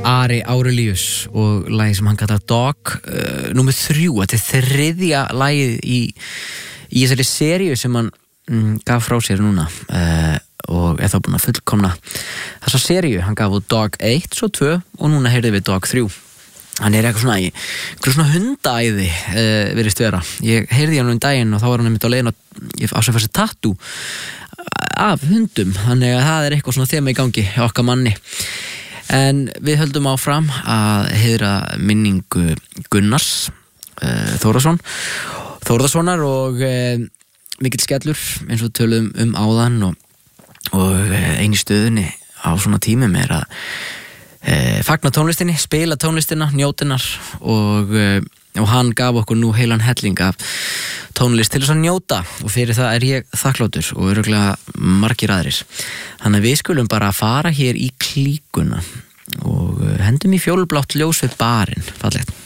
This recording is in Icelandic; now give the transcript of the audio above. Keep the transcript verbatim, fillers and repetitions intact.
Ari Aurelius og lagi sem hann kallar Dog, uh, númer þrjú. Þetta er þriðja lagið í, í þessari seríu sem hann mm, gaf frá sér núna uh, og er þá búin að fullkomna þessa seríu. Hann gaf út Dog eitt, svo tvö og núna heyrðum við Dog þrjú. Hann er eitthvað svona, eitthvað svona hundaæði uh, virðist vera. Ég heyrði hann um daginn og þá var hann einmitt á leiðin á, á sem fæst tattoo af hundum, þannig að það er eitthvað svona þema í gangi hjá okkar manni. En við höldum áfram að heiðra minningu Gunnars uh, Þórðarsson Þórðarssonar og uh, mikill skellur eins og tölum um áðan og, og uh, einu stöðunni á svona tímum er að uh, fagna tónlistinni, spila tónlistina, njótinnar og, uh, og hann gaf okkur nú heilan helling af tónlist til þess að njóta og fyrir það er ég þakkláttur og örugglega margir aðrir. Þannig að við skulum bara fara hér í klíkuna og hendum í fjólublátt ljós við barinn, fallegt.